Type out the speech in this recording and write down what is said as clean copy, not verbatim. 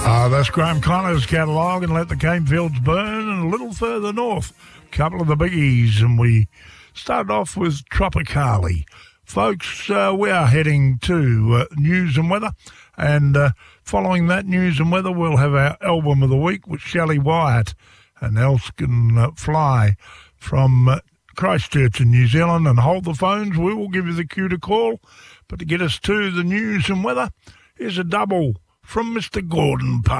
That's Graham Connor's catalogue, and Let the Cane Fields Burn, and a little further north, a couple of the biggies, and we started off with Tropicali. Folks, we are heading to news and weather, and following that news and weather, we'll have our album of the week with Shelley Wyatt and Else Can Fly from Christchurch in New Zealand. And hold the phones, we will give you the cue to call. But to get us to the news and weather, here's a double from Mr. Gordon Park.